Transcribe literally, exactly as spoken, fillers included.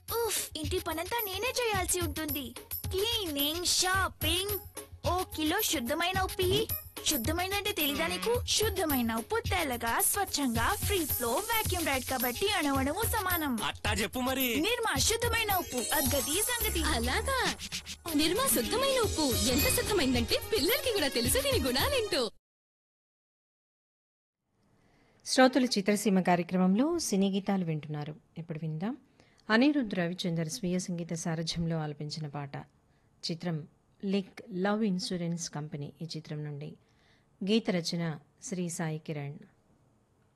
ఉఫ్, ఇంటి పనంతా నేనే చేయాల్సి ఉంటుంది. క్లీనింగ్, షాపింగ్, ఓ కిలో శుద్ధమైన ఉప్పి. శుద్ధమైన అంటే తెలీదా నీకు? శుద్ధమైన ఉప్పు తెల్లగా స్వచ్ఛంగా ఫ్రీ ఫ్లో వాక్యూమ్ రైడ్ కాబట్టి అణువణువు సమానం. అట్టా చెప్పు మరి. నిర్మా శుద్ధమైన ఉప్పు, అద్గతి సంగతి. అలాగా నిర్మా శుద్ధమైన ఉప్పు ఎంత శుద్ధమైందంటే పిల్లలకి కూడా తెలుసు దీని గుణాలేంటో. శ్రోతలు చిత్రసీమ కార్యక్రమంలో సినీ గీతాలు వింటున్నారు. ఇప్పుడు విందాం అనిరుద్ధ్ రవిచందర్ స్వీయ సంగీత సారథ్యంలో ఆలపించిన పాట. చిత్రం లిక్ లవ్ ఇన్సూరెన్స్ కంపెనీ. ఈ చిత్రం నుండి గీత రచన శ్రీ సాయి కిరణ్.